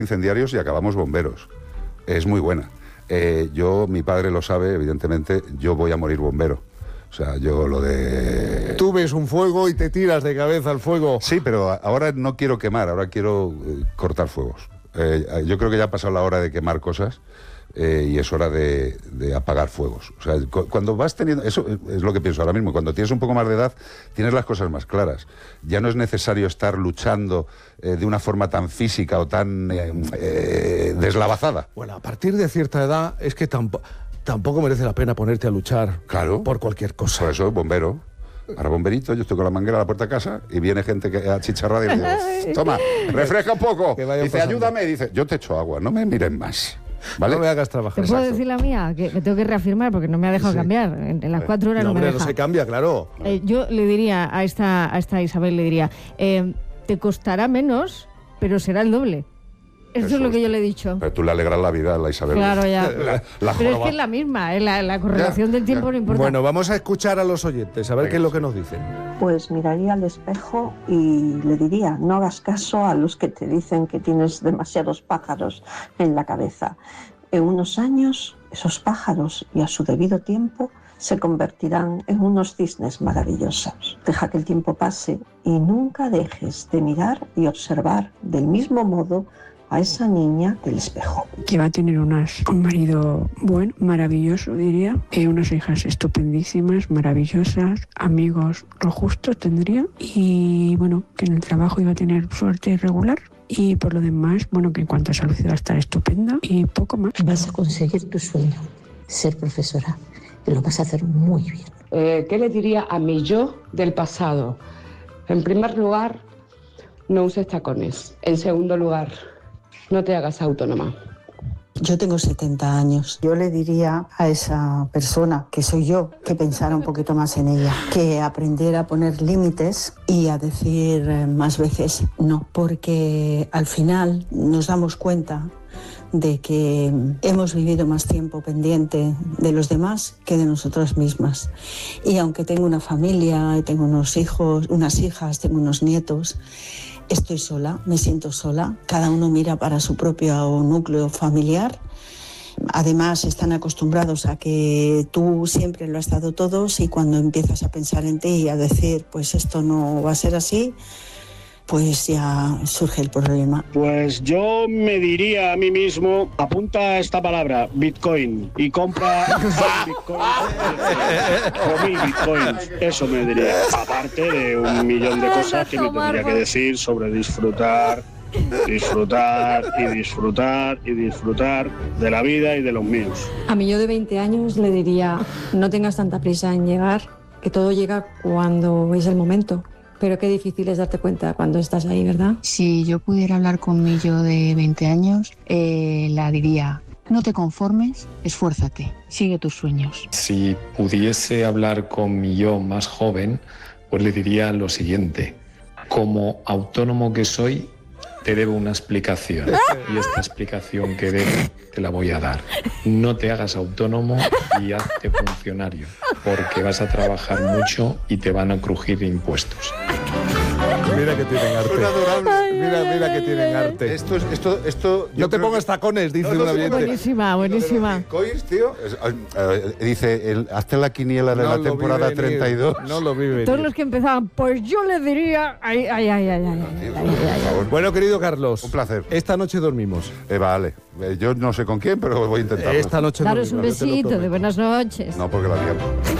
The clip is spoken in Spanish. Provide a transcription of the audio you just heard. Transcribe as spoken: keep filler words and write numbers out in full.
incendiarios y acabamos bomberos. Es muy buena. Eh, yo, mi padre lo sabe, evidentemente, yo voy a morir bombero. O sea, yo lo de... Tú ves un fuego y te tiras de cabeza al fuego. Sí, pero ahora no quiero quemar, ahora quiero eh, cortar fuegos. Eh, yo creo que ya ha pasado la hora de quemar cosas eh, y es hora de, de apagar fuegos. O sea, cu cuando vas teniendo... Eso es lo que pienso ahora mismo. Cuando tienes un poco más de edad, tienes las cosas más claras. Ya no es necesario estar luchando eh, de una forma tan física o tan eh, eh, deslavazada. Bueno, a partir de cierta edad es que tampoco... Tampoco merece la pena ponerte a luchar claro, por cualquier cosa. Por eso, bombero. Ahora bomberito, yo estoy con la manguera a la puerta de casa y viene gente que achicharrada y me dice, toma, refresca un poco. Dice, pasando. Ayúdame. Dice, yo te echo agua, no me miren más. ¿Vale? No me hagas trabajar. ¿Te puedo decir la mía? Que me tengo que reafirmar porque no me ha dejado sí. cambiar. En, en las cuatro horas no, no me deja. No se cambia, claro. Eh, yo le diría a esta, a esta Isabel, le diría, eh, te costará menos, pero será el doble. Eso, Eso es lo que yo le he dicho. Pero tú le alegras la vida a la Isabel. Claro, ya. la, la pero es que es la misma, ¿eh? la, la correlación ya, del tiempo ya. no importa. Bueno, vamos a escuchar a los oyentes, a ver Venga. qué es lo que nos dicen. Pues miraría al espejo y le diría, no hagas caso a los que te dicen que tienes demasiados pájaros en la cabeza. En unos años, esos pájaros y a su debido tiempo se convertirán en unos cisnes maravillosos. Deja que el tiempo pase y nunca dejes de mirar y observar del mismo modo a esa niña del espejo. Que va a tener unas, un marido bueno, maravilloso, diría, y unas hijas estupendísimas, maravillosas, amigos lo justo tendría, y bueno, que en el trabajo iba a tener suerte regular, y por lo demás, bueno, que en cuanto a salud iba a estar estupenda, y poco más. Vas a conseguir tu sueño, ser profesora, y lo vas a hacer muy bien. Eh, ¿Qué le diría a mi yo del pasado? En primer lugar, no uses tacones. En segundo lugar, no te hagas autónoma. Yo tengo setenta años. Yo le diría a esa persona, que soy yo, que pensara un poquito más en ella, que aprendiera a poner límites y a decir más veces no, porque al final nos damos cuenta de que hemos vivido más tiempo pendiente de los demás que de nosotras mismas. Y aunque tengo una familia, tengo unos hijos, unas hijas, tengo unos nietos, estoy sola, me siento sola. Cada uno mira para su propio núcleo familiar. Además, están acostumbrados a que tú siempre lo has dado todos y cuando empiezas a pensar en ti y a decir, pues esto no va a ser así, pues ya surge el problema. Pues yo me diría a mí mismo, apunta esta palabra, Bitcoin, y compra Bitcoin o mil Bitcoins. Eso me diría. Aparte de un millón de cosas que me tendría que decir sobre disfrutar, disfrutar y disfrutar y disfrutar de la vida y de los míos. A mí yo de veinte años le diría, no tengas tanta prisa en llegar, que todo llega cuando es el momento. Pero qué difícil es darte cuenta cuando estás ahí, ¿verdad? Si yo pudiera hablar con mi yo de veinte años, eh, la diría, no te conformes, esfuérzate, sigue tus sueños. Si pudiese hablar con mi yo más joven, pues le diría lo siguiente, como autónomo que soy, te debo una explicación y esta explicación que debo te la voy a dar. No te hagas autónomo y hazte funcionario, porque vas a trabajar mucho y te van a crujir impuestos. Mira que tienen arte. Ay, mira, ay, mira ay, que tienen ay. arte. Esto es, esto, esto. No te pongas que... tacones, dice no, un oyente. Buenísima, buenísima. Bitcoins, tío. Es, eh, dice, el, hazte la quiniela de no la temporada treinta y dos. No lo vive. Todos los que empezaban, pues yo le diría. Ay, ay, ay, ay, ay, ay, ay, ay, ay. Bueno, querido Carlos. Un placer. Esta noche dormimos. Eh, vale. Eh, yo no sé con quién, pero voy a intentarlo. Esta noche Daros dormimos. un besito de buenas noches. No, porque la liamos.